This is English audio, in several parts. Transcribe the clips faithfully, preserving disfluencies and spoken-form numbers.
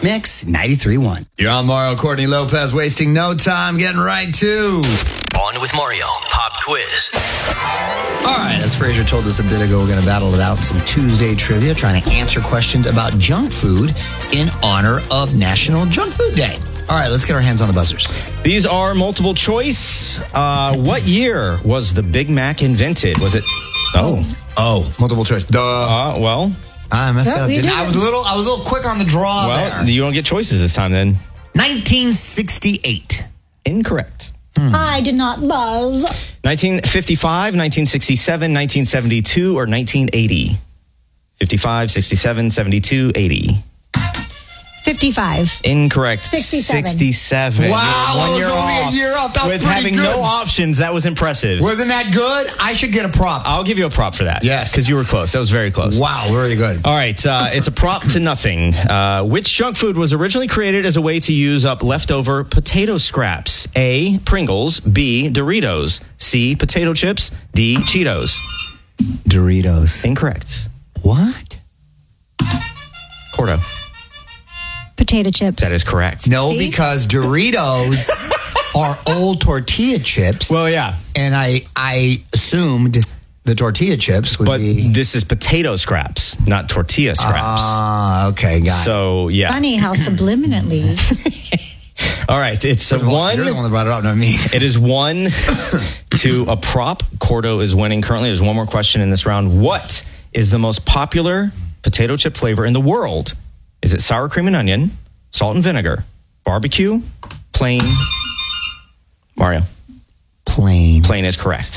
Mix ninety-three point one. You're on Mario Courtney Lopez, wasting no time, getting right to On with Mario Pop Quiz. All right, as Fraser told us a bit ago, we're going to battle it out in some Tuesday trivia, trying to answer questions about junk food in honor of National Junk Food Day. All right, let's get our hands on the buzzers. These are multiple choice. Uh, what year was the Big Mac invented? Was it? Oh, oh, multiple choice. Duh. Uh, well, I messed No, up. we Didn't I? I didn't. was a little. I was a little quick on the draw well, there. you don't get choices this time. Then nineteen sixty-eight. incorrect. I did not buzz. nineteen fifty-five, nineteen sixty-seven, nineteen seventy-two, or nineteen eighty? fifty-five, sixty-seven, seventy-two, eighty. fifty-five. Incorrect. sixty-seven. sixty-seven. Wow, You're one I was year only off. a year off. That was With pretty having good. no options, that was impressive. Wasn't that good? I should get a prop. I'll give you a prop for that. Yes. Because you were close. That was very close. Wow, very good. All right, uh, it's a prop to nothing. Uh, which junk food was originally created as a way to use up leftover potato scraps? A, Pringles. B, Doritos. C, potato chips. D, Cheetos. Doritos. Incorrect. What? Cordo. Potato chips. That is correct. No, See? because Doritos are old tortilla chips. Well, yeah. And I I assumed the tortilla chips would But be. this is potato scraps, not tortilla scraps. Ah, okay, got it. so, yeah. Funny how subliminally. All right, it's a You're one. the one that brought it up, not me. It is one to a prop. Cordo is winning currently. There's one more question in this round. What is the most popular potato chip flavor in the world? Is it sour cream and onion, salt and vinegar, barbecue, plain? Mario. Plain. Plain is correct.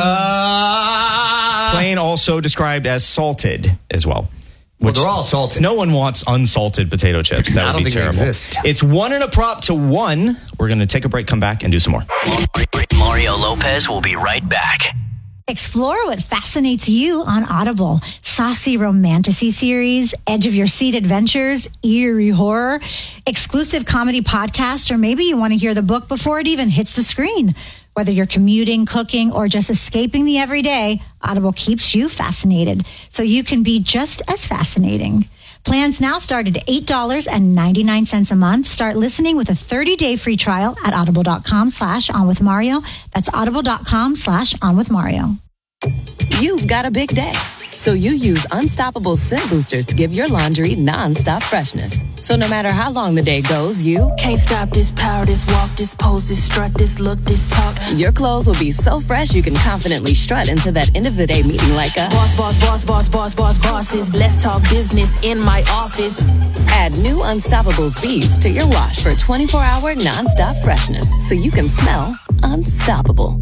Uh, Plain also described as salted as well. well, they're all salted. No one wants unsalted potato chips. That I would don't be think they terrible. exist. It's one and a prop to one. We're going to take a break, come back, and do some more. Mario Lopez will be right back. Explore what fascinates you on Audible. Saucy romantasy series, edge of your seat adventures, eerie horror, exclusive comedy podcasts, or maybe you want to hear the book before it even hits the screen. Whether you're commuting, cooking, or just escaping the everyday, Audible keeps you fascinated so you can be just as fascinating. Plans now start at eight dollars and ninety-nine cents a month. Start listening with a thirty-day free trial at audible.com slash on with Mario. That's audible.com slash on with Mario. You've got a big day, so you use Unstoppable Scent Boosters to give your laundry nonstop freshness. So no matter how long the day goes, you can't stop this power, this walk, this pose, this strut, this look, this talk. Your clothes will be so fresh you can confidently strut into that end of the day meeting like a boss, boss, boss, boss, boss, boss, bosses. Let's talk business in my office. Add new Unstoppables beads to your wash for twenty-four hour nonstop freshness so you can smell unstoppable.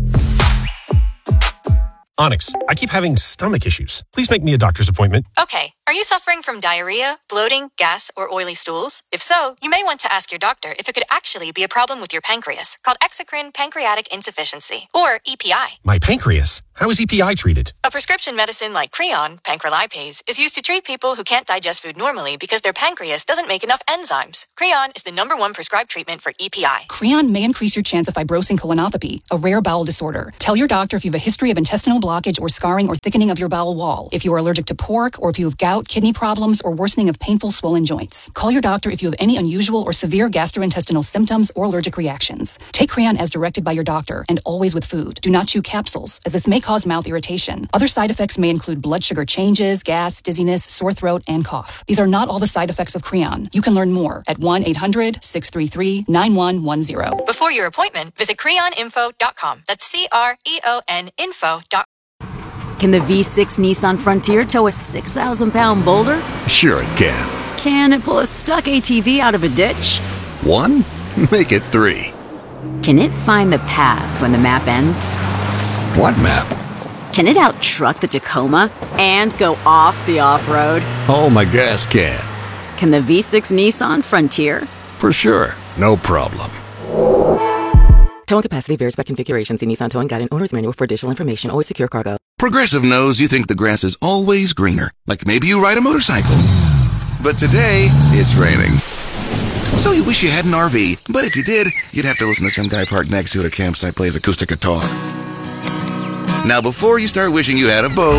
Onyx, I keep having stomach issues. Please make me a doctor's appointment. Okay, are you suffering from diarrhea, bloating, gas, or oily stools? If so, you may want to ask your doctor if it could actually be a problem with your pancreas, called exocrine pancreatic insufficiency, or E P I. My pancreas? How is E P I treated? A prescription medicine like Creon, pancrelipase, is used to treat people who can't digest food normally because their pancreas doesn't make enough enzymes. Creon is the number one prescribed treatment for E P I. Creon may increase your chance of fibrosing colonopathy, a rare bowel disorder. Tell your doctor if you have a history of intestinal blockage or scarring or thickening of your bowel wall, if you are allergic to pork, or if you have gout, kidney problems, or worsening of painful swollen joints. Call your doctor if you have any unusual or severe gastrointestinal symptoms or allergic reactions. Take Creon as directed by your doctor and always with food. Do not chew capsules, as this may cause mouth irritation. Other side effects may include blood sugar changes, gas, dizziness, sore throat, and cough. These are not all the side effects of Creon. You can learn more at one eight hundred six three three nine one one zero. Before your appointment, visit creon info dot com. That's C R E O N info dot com. Can the V six Nissan Frontier tow a six thousand pound boulder? Sure it can. Can it pull a stuck A T V out of a ditch? One? Make it three. Can it find the path when the map ends? What map? Can it out-truck the Tacoma and go off the off-road? Oh, my gas can. Can the V six Nissan Frontier? For sure. No problem. Towing capacity varies by configuration. See Nissan Towing Guide and Owner's Manual for additional information. Always secure cargo. Progressive knows you think the grass is always greener. Like maybe you ride a motorcycle. But today, it's raining. So you wish you had an R V. But if you did, you'd have to listen to some guy parked next to you at a campsite plays acoustic guitar. Now, before you start wishing you had a boat,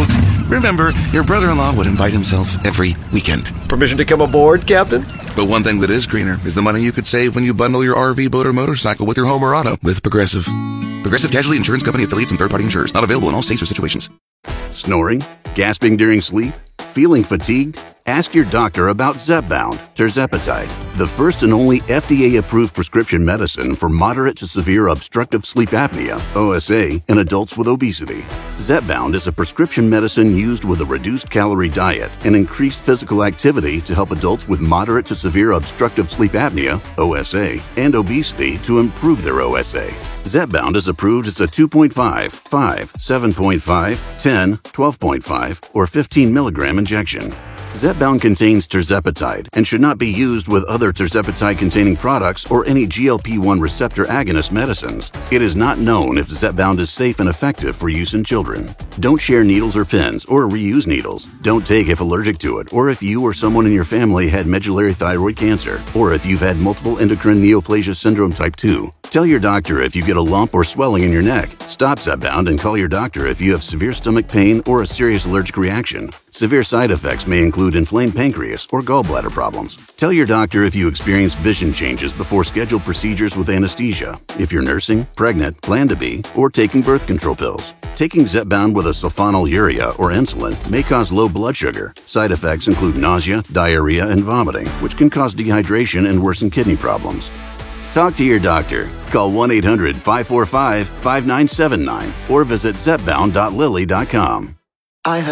Remember, your brother-in-law would invite himself every weekend. Permission to come aboard, Captain? But one thing that is greener is the money you could save when you bundle your R V, boat, or motorcycle with your home or auto with Progressive. Progressive Casualty Insurance Company affiliates and third-party insurers. Not available in all states or situations. Snoring? Gasping during sleep? Feeling fatigued? Ask your doctor about Zepbound, tirzepatide, the first and only F D A-approved prescription medicine for moderate to severe obstructive sleep apnea, O S A, in adults with obesity. Zepbound is a prescription medicine used with a reduced calorie diet and increased physical activity to help adults with moderate to severe obstructive sleep apnea, O S A, and obesity to improve their O S A. Zepbound is approved as a two point five, five, seven point five, ten, twelve point five, or fifteen milligram injection. Zepbound contains tirzepatide and should not be used with other tirzepatide-containing products or any G L P one receptor agonist medicines. It is not known if Zepbound is safe and effective for use in children. Don't share needles or pens or reuse needles. Don't take if allergic to it or if you or someone in your family had medullary thyroid cancer or if you've had multiple endocrine neoplasia syndrome type two. Tell your doctor if you get a lump or swelling in your neck. Stop Zepbound and call your doctor if you have severe stomach pain or a serious allergic reaction. Severe side effects may include inflamed pancreas or gallbladder problems. Tell your doctor if you experience vision changes before scheduled procedures with anesthesia, if you're nursing, pregnant, plan to be, or taking birth control pills. Taking Zepbound with a sulfonylurea or insulin may cause low blood sugar. Side effects include nausea, diarrhea, and vomiting, which can cause dehydration and worsen kidney problems. Talk to your doctor. Call one eight hundred, five four five, five nine seven nine or visit zepbound dot lilly dot com.